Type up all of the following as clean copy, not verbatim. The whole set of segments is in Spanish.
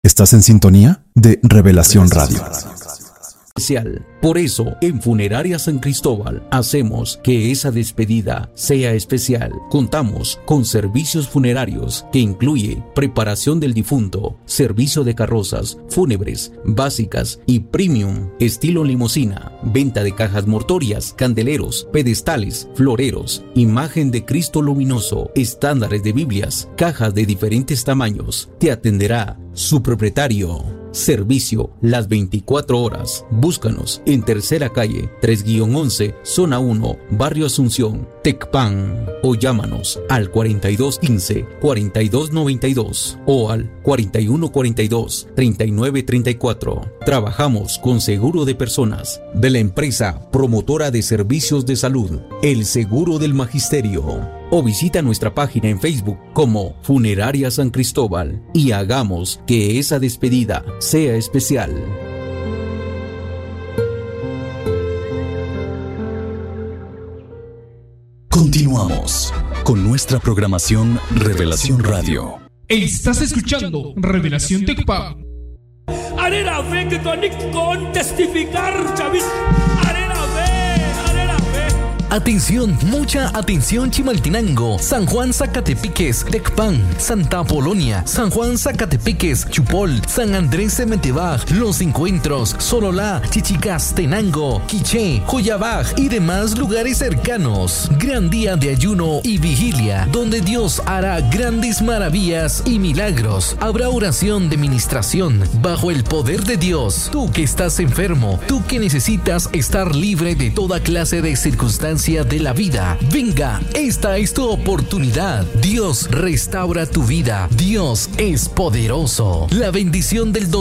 Estás en sintonía de Revelación Radio. Especial. Por eso, en Funeraria San Cristóbal, hacemos que esa despedida sea especial. Contamos con servicios funerarios que incluye preparación del difunto, servicio de carrozas fúnebres, básicas y premium, estilo limusina, venta de cajas mortuorias, candeleros, pedestales, floreros, imagen de Cristo luminoso, estándares de Biblias, cajas de diferentes tamaños. Te atenderá su propietario. Servicio las 24 horas. Búscanos en Tercera Calle 3-11, Zona 1, Barrio Asunción, Tecpan, o llámanos al 4215-4292 o al 4142-3934. Trabajamos con seguro de personas de la empresa promotora de servicios de salud, El Seguro del Magisterio. O visita nuestra página en Facebook como Funeraria San Cristóbal y hagamos que esa despedida sea especial. Continuamos con nuestra programación Revelación Radio. Estás escuchando Revelación Tecpa. Arena ve que Tonic con testificar, Chavis. Arena ve. Atención, mucha atención Chimaltenango, San Juan Zacatepiques, Tecpan, Santa Apolonia, San Juan Zacatepiques, Chupol, San Andrés Semetebaj, Los Encuentros, Sololá, Chichicastenango, Quiché, Joyabaj y demás lugares cercanos. Gran día de ayuno y vigilia, donde Dios hará grandes maravillas y milagros. Habrá oración de ministración bajo el poder de Dios. Tú que estás enfermo, tú que necesitas estar libre de toda clase de circunstancias de la vida, venga, esta es tu oportunidad. Dios restaura tu vida. Dios es poderoso. La bendición del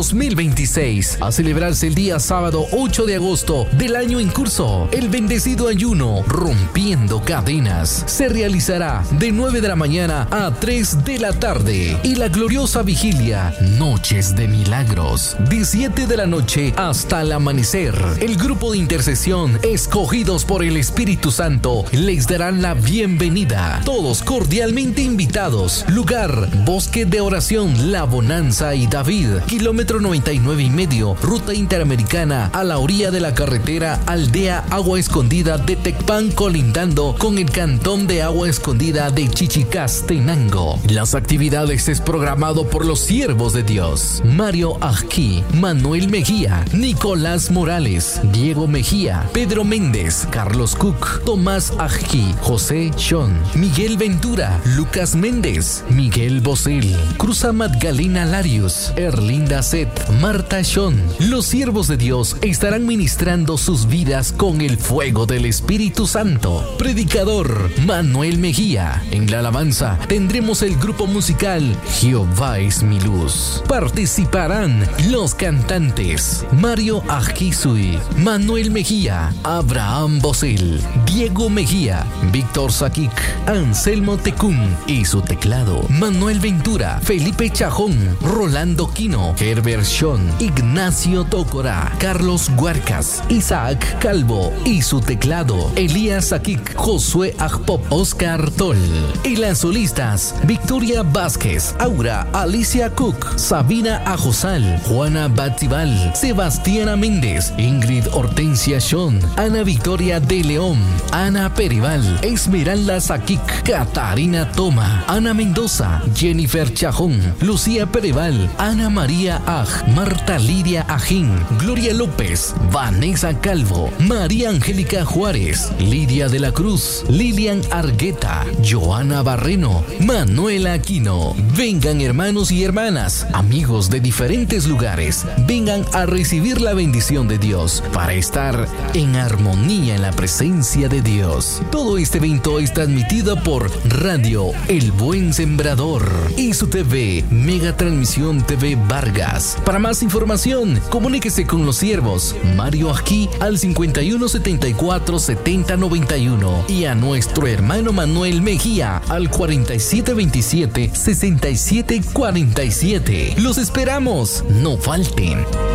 2026 a celebrarse el día sábado 8 de agosto del año en curso. El bendecido ayuno Rompiendo Cadenas se realizará de 9 de la mañana a 3 de la tarde y la gloriosa vigilia Noches de Milagros de 7 de la noche hasta el amanecer. El grupo de intercesión escogidos por el Espíritu Santo les darán la bienvenida. Todos cordialmente invitados. Lugar: Bosque de Oración La Bonanza y David, kilómetro 99.5, ruta interamericana a la orilla de la carretera Aldea Agua Escondida de Tecpan, colindando con el cantón de Agua Escondida de Chichicastenango. Las actividades es programado por los siervos de Dios: Mario Ajki, Manuel Mejía, Nicolás Morales, Diego Mejía, Pedro Méndez, Carlos Cook, Tomás Ajki, José Sean, Miguel Ventura, Lucas Méndez, Miguel Bosel, Cruza Magdalena Larios, Erlinda Set, Marta Sean. Los siervos de Dios estarán ministrando sus vidas con el fuego del Espíritu Santo. Predicador: Manuel Mejía. En la alabanza tendremos el grupo musical Jehová es mi luz. Participarán los cantantes Mario Ajkisui, Manuel Mejía, Abraham Bosel, Diego Mejía, Víctor Saquic, Anselmo Tecún y su teclado, Manuel Ventura, Felipe Chajón, Rolando Quino, Herbert Sean, Ignacio Tócora, Carlos Huarcas, Isaac Calvo y su teclado, Elías Saquic, Josué Ajpop, Oscar Toll. Y las solistas: Victoria Vázquez, Aura Alicia Cook, Sabina Ajosal, Juana Batibal, Sebastiana Méndez, Ingrid Hortensia Sean, Ana Victoria de León, Ana Perival, Esmeralda Saquic, Catarina Toma, Ana Mendoza, Jennifer Chajón, Lucía Perival, Ana María Aj, Marta Lidia Ajín, Gloria López, Vanessa Calvo, María Angélica Juárez, Lidia de la Cruz, Lilian Argueta, Joana Barreno, Manuela Aquino. Vengan hermanos y hermanas, amigos de diferentes lugares, vengan a recibir la bendición de Dios para estar en armonía en la presencia de Dios. Todo este evento es transmitido por Radio El Buen Sembrador y su TV Mega Transmisión TV Vargas. Para más información, comuníquese con los siervos Mario Ajki al 5174-7091 y a nuestro hermano Manuel Mejía al 4727-6747. Los esperamos, no falten.